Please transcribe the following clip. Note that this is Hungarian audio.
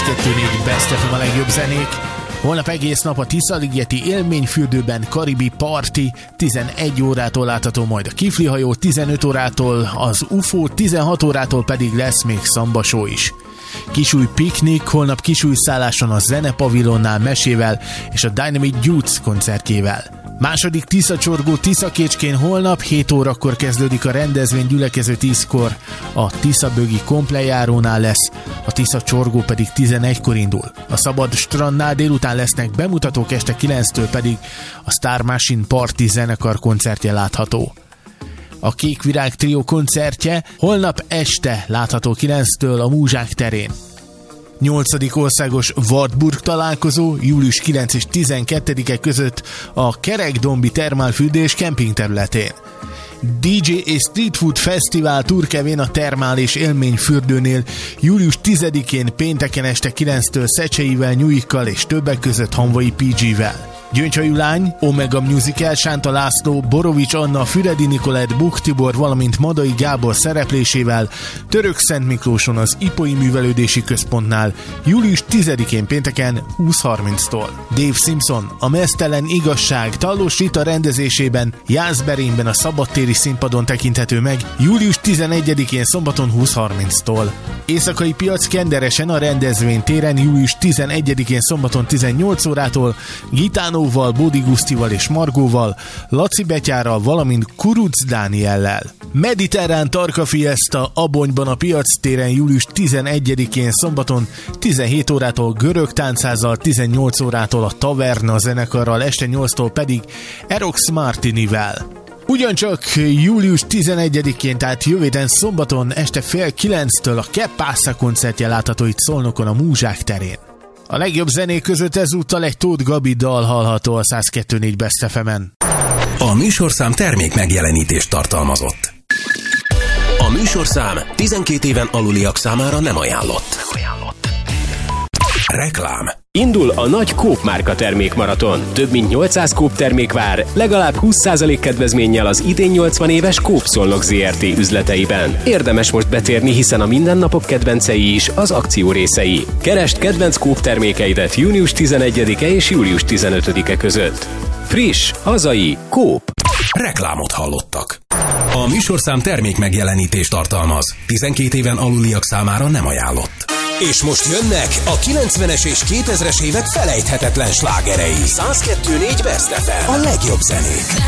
102.4 Best FM a legjobb zenék. Holnap egész nap a Tiszaligeti élményfürdőben Karibi Party, 11 órától látható majd a Kifli hajó, 15 órától az UFO, 16 órától pedig lesz még szambasó is. Kisúj piknik, holnap kisúj szálláson a Zenepavilonnál mesével és a Dynamite Youth koncertjével. Második Tiszacsorgó Tiszakécskén holnap 7 órakor kezdődik a rendezvény, gyülekező 10-kor a Tiszabögi komplejárónál lesz, a Tiszacsorgó pedig 11-kor indul. A Szabad strandnál délután lesznek bemutatók, este 9-től pedig a Star Machine Party zenekar koncertje látható. A Kék Virág Trio koncertje holnap este látható 9-től a Múzsák terén. 8. országos Wartburg találkozó július 9 és 12-e között a Kerekdombi termálfürdés kempingterületén. DJ és Street Food Fesztivál Turkevén a Termál és Élményfürdőnél július 10-én pénteken este 9-től Szecseivel, Nyújkkal és többek között Hanvai PG-vel. Gyöngyhajú lány, Omega Musical, Sánta László, Borovics Anna, Füredi Nikolett, Buk Tibor, valamint Madai Gábor szereplésével Törökszent Miklóson az Ipoi Művelődési Központnál július 10-én pénteken 20:30-tól. Dave Simpson, a Meztelen Igazság Tallos Rita rendezésében Jászberényben a szabadtéri színpadon tekinthető meg július 11-én szombaton 20:30-tól. Éjszakai piac Kenderesen a rendezvénytéren július 11-én szombaton 18 órától Gitánóval, Bódi Gusztival és Margóval, Laci Betyárral, valamint Kuruc Dániellel. Mediterrán Tarka Fiesta Abonyban a piac téren július 11-én szombaton 17 órától görög táncházzal, 18 órától a Taverna zenekarral, este 8-tól pedig Erox Martinivel. Ugyancsak július 11-én, tehát jövő héten szombaton este 8:30-től a Keppásza koncertje látható itt Szolnokon a Múzsák terén. A legjobb zenék között ezúttal egy Tóth Gabi dal hallható a 102.4 Best FM-en. A műsorszám termék megjelenítést tartalmazott. A műsorszám 12 éven aluliak számára nem ajánlott. Reklám. Indul a nagy Coop márka termékmaraton. Több mint 800 Coop termék vár, legalább 20% kedvezménnyel az idén 80 éves Coop Szolnok Zrt. Üzleteiben. Érdemes most betérni, hiszen a mindennapok kedvencei is az akció részei. Keresd kedvenc Coop termékeidet június 11-e és július 15-e között. Friss, hazai, Coop. Reklámot hallottak. A műsorszám termék megjelenítést tartalmaz. 12 éven aluliak számára nem ajánlott. És most jönnek a 90-es és 2000-es évek felejthetetlen slágerei. 102.4 Best FM. A legjobb zenék.